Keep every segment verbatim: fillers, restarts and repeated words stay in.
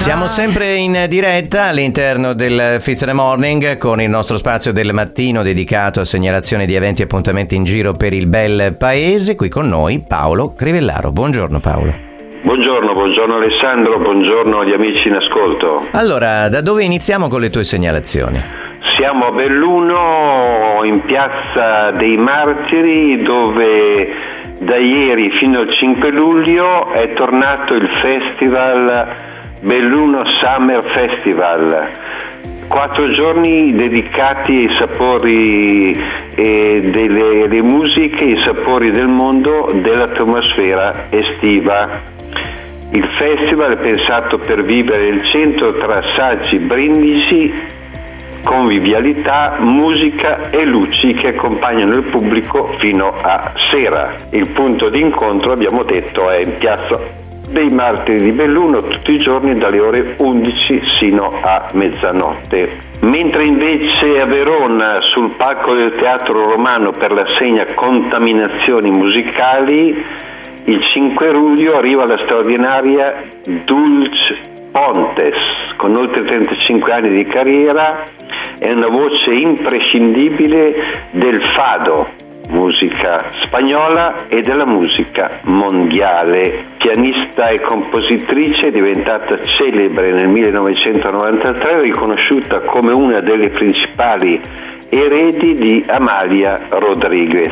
Siamo sempre in diretta all'interno del Fizz Morning con il nostro spazio del mattino dedicato a segnalazione di eventi e appuntamenti in giro per il bel paese. Qui con noi Paolo Crivellaro. Buongiorno Paolo. Buongiorno, buongiorno Alessandro, buongiorno agli amici in ascolto. Allora, da dove iniziamo con le tue segnalazioni? Siamo a Belluno, in piazza dei Martiri, dove da ieri fino al cinque luglio è tornato il festival Belluno Summer Festival. Quattro giorni dedicati ai sapori e delle, delle musiche, ai sapori del mondo, dell'atmosfera estiva. Il festival è pensato per vivere il centro tra assaggi, brindisi, convivialità, musica e luci che accompagnano il pubblico fino a sera. Il punto di incontro, abbiamo detto, è in piazza dei Martiri di Belluno tutti i giorni dalle ore undici sino a mezzanotte. Mentre invece a Verona, sul palco del Teatro Romano per la segna Contaminazioni Musicali, il cinque luglio arriva la straordinaria Dulce Pontes, con oltre trentacinque anni di carriera, è una voce imprescindibile del fado, musica spagnola, e della musica mondiale. Pianista e compositrice, diventata celebre nel millenovecentonovantatré, riconosciuta come una delle principali eredi di Amalia Rodriguez.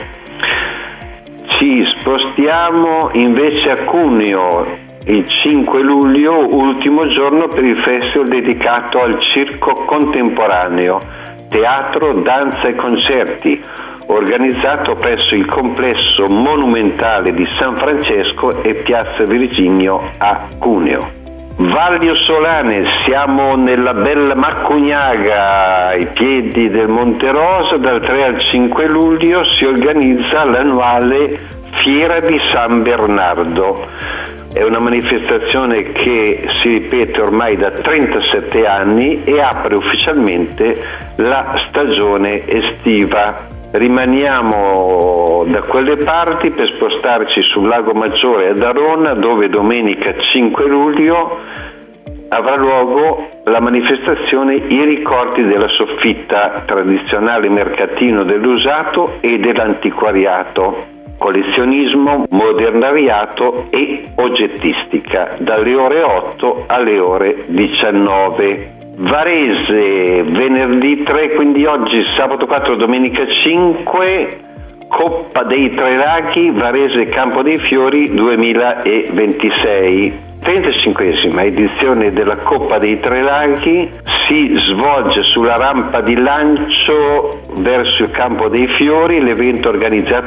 Ci spostiamo invece a Cuneo, il cinque luglio, ultimo giorno per il festival dedicato al circo contemporaneo, teatro, danza e concerti, organizzato presso il complesso monumentale di San Francesco e Piazza Virginio a Cuneo. Valli Solane, siamo nella bella Macugnaga, ai piedi del Monte Rosa. Dal tre al cinque luglio si organizza l'annuale Fiera di San Bernardo. È una manifestazione che si ripete ormai da trentasette anni e apre ufficialmente la stagione estiva. Rimaniamo da quelle parti per spostarci sul Lago Maggiore ad Arona, dove domenica cinque luglio avrà luogo la manifestazione I ricordi della soffitta, tradizionale mercatino dell'usato e dell'antiquariato, collezionismo, modernariato e oggettistica, dalle ore otto alle ore diciannove. Varese, venerdì tre, quindi oggi sabato quattro, domenica cinque, Coppa dei Tre Laghi, Varese Campo dei Fiori duemilaventisei. trentacinquesima edizione della Coppa dei Tre Laghi si svolge sulla rampa di lancio verso il Campo dei Fiori. L'evento organizzato